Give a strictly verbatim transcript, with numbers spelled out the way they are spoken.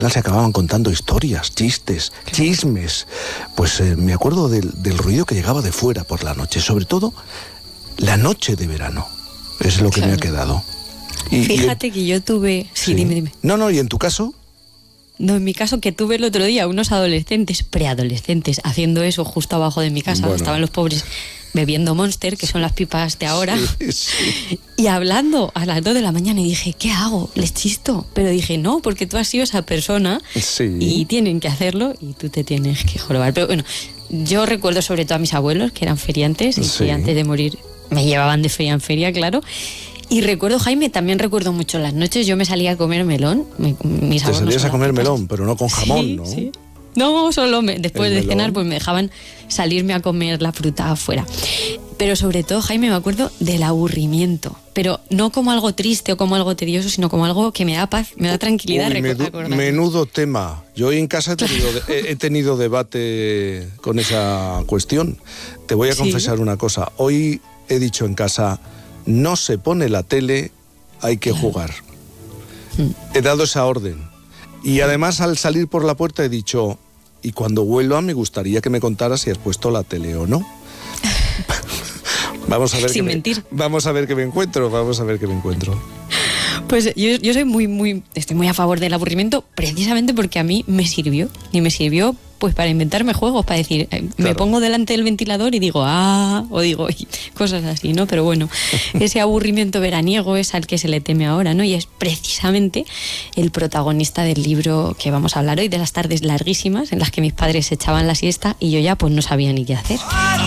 se acababan contando historias, chistes, chismes. Pues eh, me acuerdo del, del ruido que llegaba de fuera por la noche, sobre todo la noche de verano. Es lo que claro. me ha quedado. Y, Fíjate y, que yo tuve... Sí, sí, dime, dime. No, no, ¿y en tu caso? No, en mi caso que tuve el otro día unos adolescentes, preadolescentes, haciendo eso justo abajo de mi casa. Bueno. Estaban los pobres bebiendo Monster, que son las pipas de ahora, sí, sí. y hablando a las dos de la mañana, y dije, ¿qué hago? ¿Les chisto? Pero dije, no, porque tú has sido esa persona sí. y tienen que hacerlo y tú te tienes que jorobar. Pero bueno, yo recuerdo sobre todo a mis abuelos, que eran feriantes, y sí. que antes de morir me llevaban de feria en feria, claro. Y recuerdo, Jaime, también recuerdo mucho las noches, yo me salía a comer melón. Mi, mis Te salías a comer melón, pero no con jamón, sí, ¿no? Sí. No, solo me, después el de melón. Cenar pues me dejaban salirme a comer la fruta afuera. Pero sobre todo, Jaime, me acuerdo del aburrimiento. Pero no como algo triste o como algo tedioso, sino como algo que me da paz, me da tranquilidad. Uy, medu- menudo tema. Yo hoy en casa he tenido, he, he tenido debate con esa cuestión. Te voy a confesar ¿Sí? una cosa. Hoy he dicho en casa, no se pone la tele, hay que jugar. Mm. He dado esa orden. Y además al salir por la puerta he dicho, y cuando vuelva me gustaría que me contaras si has puesto la tele o no. Vamos a ver Sin qué mentir. Me, vamos a ver qué me encuentro, vamos a ver qué me encuentro. Pues yo, yo soy muy, muy, estoy muy a favor del aburrimiento, precisamente porque a mí me sirvió. Y me sirvió pues para inventarme juegos, para decir, eh, claro. me pongo delante del ventilador y digo, ah, o digo, y cosas así, ¿no? Pero bueno, ese aburrimiento veraniego es al que se le teme ahora, ¿no? Y es precisamente el protagonista del libro que vamos a hablar hoy, de las tardes larguísimas en las que mis padres echaban la siesta y yo ya pues no sabía ni qué hacer.